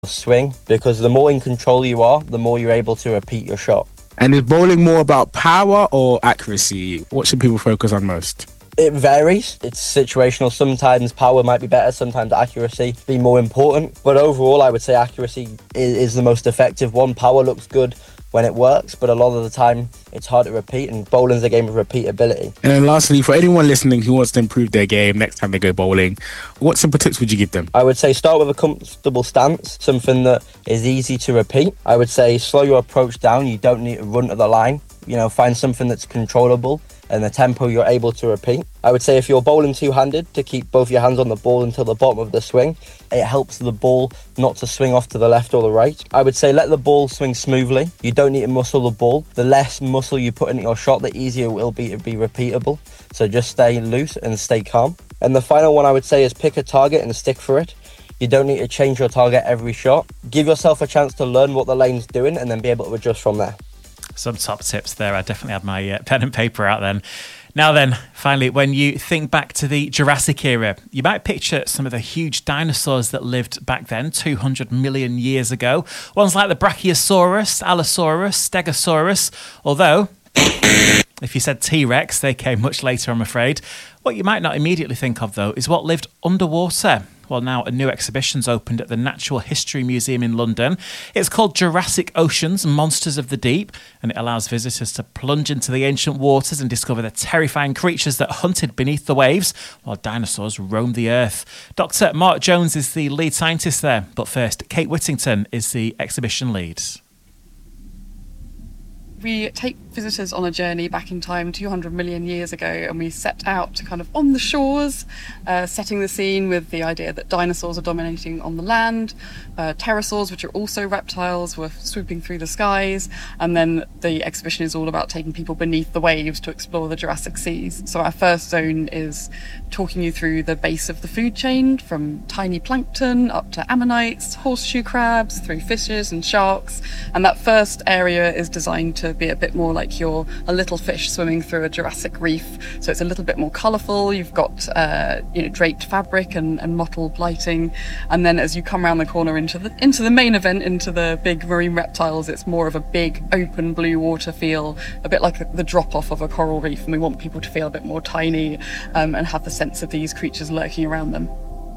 swing, because the more in control you are, the more you're able to repeat your shot. And is bowling more about power or accuracy? What should people focus on most? It varies. It's situational. Sometimes power might be better, sometimes accuracy be more important. But overall, I would say accuracy is the most effective one. Power looks good when it works, but a lot of the time it's hard to repeat, and bowling's a game of repeatability. And then lastly, for anyone listening who wants to improve their game next time they go bowling, what simple tips would you give them? I would say start with a comfortable stance, something that is easy to repeat. I would say slow your approach down. You don't need to run to the line. Find something that's controllable and the tempo you're able to repeat. I would say if you're bowling two-handed, to keep both your hands on the ball until the bottom of the swing. It helps the ball not to swing off to the left or the right. I would say let the ball swing smoothly. You don't need to muscle the ball. The less muscle you put into your shot, the easier it will be to be repeatable. So just stay loose and stay calm. And the final one I would say is pick a target and stick for it. You don't need to change your target every shot. Give yourself a chance to learn what the lane's doing and then be able to adjust from there. Some top tips there. I definitely had my pen and paper out then. Now then, finally, when you think back to the Jurassic era, you might picture some of the huge dinosaurs that lived back then, 200 million years ago. Ones like the Brachiosaurus, Allosaurus, Stegosaurus. Although, if you said T-Rex, they came much later, I'm afraid. What you might not immediately think of, though, is what lived underwater. Well, now a new exhibition's opened at the Natural History Museum in London. It's called Jurassic Oceans, Monsters of the Deep, and it allows visitors to plunge into the ancient waters and discover the terrifying creatures that hunted beneath the waves while dinosaurs roamed the earth. Dr. Mark Jones is the lead scientist there, but first, Kate Whittington is the exhibition lead. We take visitors on a journey back in time 200 million years ago, and we set out to kind of on the shores, setting the scene with the idea that dinosaurs are dominating on the land, pterosaurs, which are also reptiles, were swooping through the skies, and then the exhibition is all about taking people beneath the waves to explore the Jurassic seas. So our first zone is talking you through the base of the food chain, from tiny plankton up to ammonites, horseshoe crabs, through fishes and sharks, and that first area is designed to be a bit more like you're a little fish swimming through a Jurassic reef. So it's a little bit more colourful. You've got draped fabric and mottled lighting, and then as you come around the corner into the main event, into the big marine reptiles, it's more of a big open blue water feel, a bit like the drop off of a coral reef, and we want people to feel a bit more tiny and have the sense of these creatures lurking around them.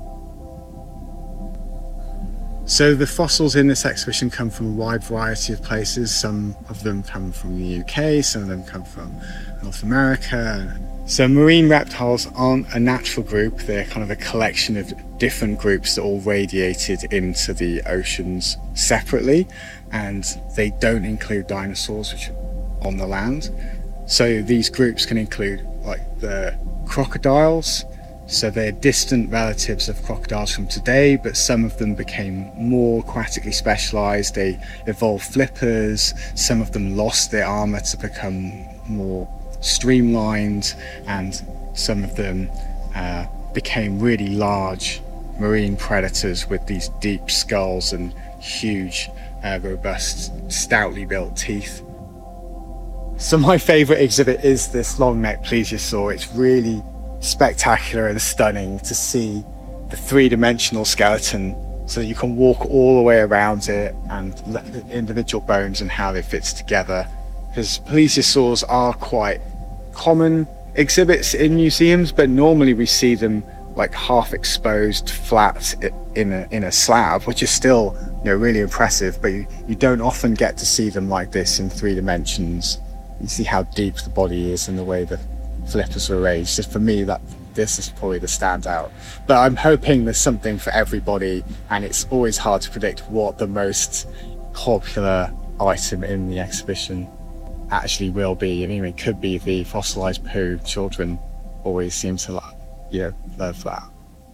So the fossils in this exhibition come from a wide variety of places. Some of them come from the UK, some of them come from North America. So marine reptiles aren't a natural group, they're kind of a collection of different groups that all radiated into the oceans separately, and they don't include dinosaurs, which are on the land. So these groups can include like the crocodiles. So they're distant relatives of crocodiles from today, but some of them became more aquatically specialised. They evolved flippers, some of them lost their armour to become more streamlined, and some of them became really large marine predators with these deep skulls and huge, robust, stoutly built teeth. So my favourite exhibit is this long-necked plesiosaur. It's really spectacular and stunning to see the three-dimensional skeleton, so that you can walk all the way around it and look at the individual bones and how they fit together. Because plesiosaurs are quite common exhibits in museums, but normally we see them like half exposed, flat in a slab, which is still really impressive. But you don't often get to see them like this in 3 dimensions. You see how deep the body is and the way the flippers are arranged. Just for me, this is probably the standout. But I'm hoping there's something for everybody, and it's always hard to predict what the most popular item in the exhibition actually will be. I mean, it could be the fossilised poo. Children always seem to love that.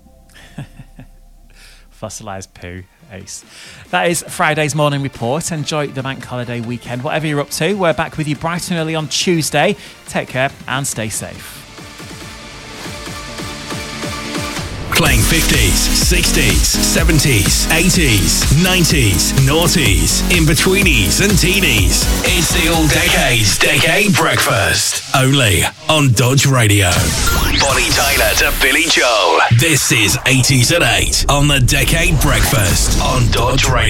Fossilised poo. Ace. That is Friday's Morning Report. Enjoy the bank holiday weekend. Whatever you're up to, we're back with you bright and early on Tuesday. Take care and stay safe. Playing 50s, 60s, 70s, 80s, 90s, noughties, in-betweenies and teenies. It's the All Decades Decade Breakfast. Only on Dodge Radio. Bonnie Tyler to Billy Joel. This is 80s at 8 on the Decade Breakfast on Dodge Radio.